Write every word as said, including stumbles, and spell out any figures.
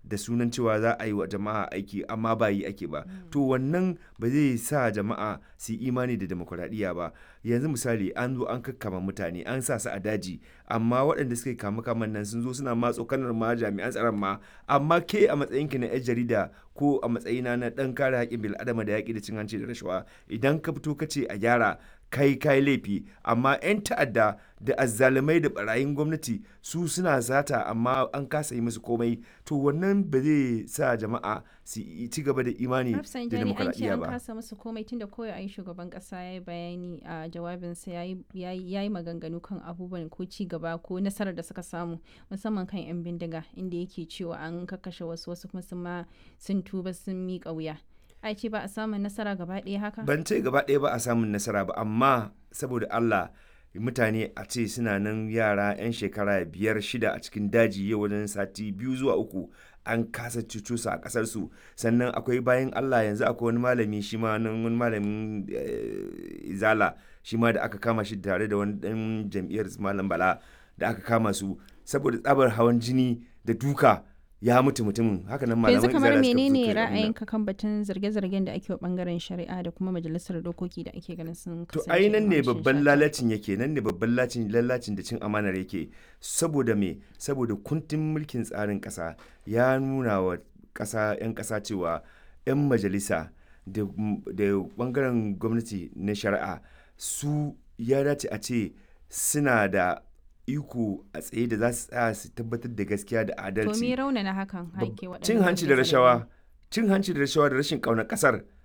da sunan cewa za a yi wa jama'a aiki amma ba yi ake ba. To wannan ba zai sa jama'a su yi imani da demokuraɗiyya ba. Yanzu misali an zo an kakkama mutane an sa su a daji amma waɗanda suka yi kama kaman nan sun zo suna matso kanar ma jami'an tsaron ma, amma ke a matsayinki na 'yar jarida ko a matsayina na ɗan kare haƙƙin bil'adama da yaƙi da cin hanci da rashawa, idan ka fito ka ce a gyara kai kai laifi, amma 'yan ta'adda da azzalumai da barayin gwamnati su suna zata amma an kasa yi musu komai, to wannan ba zai sa jama'a su ci gaba da imani da demokradiyya ba. An kasa musu komai tunda koyo ayi shugaban kasa ya yi bayani a jawabinsa ya yi maganganu kan abubuwan ko ci gaba ko nasarar da suka samu musamman kan 'yan bindiga, inda yake cewa an kakkashe wasu wasu kuma sun ma sun tuba sun miƙa wuya. Ai ce ba a samun nasara gaba ɗaya haka? Ban ce gaba ɗaya ba a samun nasara ba, amma saboda Allah mutane a ce suna nan yara 'yan shekara biyar shida a cikin daji yau wajen sati biyu zuwa uku an kasa cucu su a ƙasar su. Sannan akwai bayan Allah yanzu akwai wani malami shi ma nan wani malamin izala shi ma da aka kama shi tare da wani ɗan jam'iyyar Malam Bala da aka kama su saboda tsabar hawan jini da duka. Ya mutu mutumin haka nan malaman yanzu kamar izala suka menene fito ra'ayinka kan batun zarge-zargen da ake wa bangaren shari'a da kuma majalisar dokoki da ake ganin sun to kasance ai nan ne a harshen babban shata? lalacin yake nan ne babban lalacin lalacin da cin amanar yake saboda me saboda kuntin mulkin tsarin kasa ya nuna wa kasa yan kasa cewa yan majalisa da da bangaren gwamnati na shari'a su ya dace a ce suna da iko a tsaye da za su tsaya su tabbatar da gaskiya da to adalci. me raunana hakan haike waɗannan Cin hanci da zarge-zargen? rashawa cin hanci da rashawa da rashin ƙaunar ƙasar